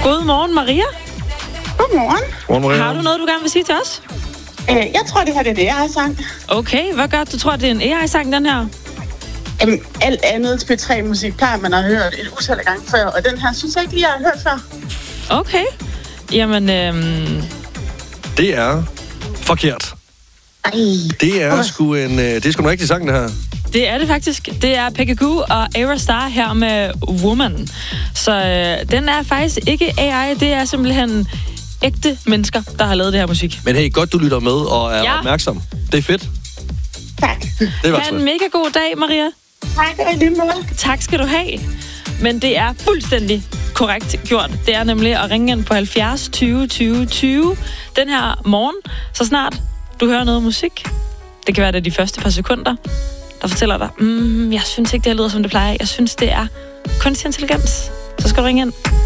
Godmorgen, Maria. Godmorgen. Godmorgen, Maria. Har du noget, du gerne vil sige til os? Jeg tror, det her det er det, jeg har sang. Okay, hvad gør du? Tror, det er en AI-sang, den her? Alt andet P3-musik plejer man at have hørt et utal af gange før, og den her synes jeg ikke lige, jeg har hørt før. Okay. Jamen, Det er forkert. Ej. Det er sgu en rigtig sang, det her. det er det faktisk. Det er Peggy Goo og Ayra Starr her med Woman. Så den er faktisk ikke AI, det er simpelthen ægte mennesker, der har lavet det her musik. Men hey, godt du lytter med og er opmærksom. Det er fedt. Tak. Det var Ha' en mega god dag, Maria. Tak, og i lige måde. Tak skal du have. Men det er fuldstændig korrekt gjort. Det er nemlig at ringe ind på 70 20 20 20 den her morgen, så snart du hører noget musik. Det kan være, det er de første par sekunder, der fortæller dig, jeg synes ikke, det her lyder, som det plejer. Jeg synes, det er kunstig intelligens. Så skal du ringe ind.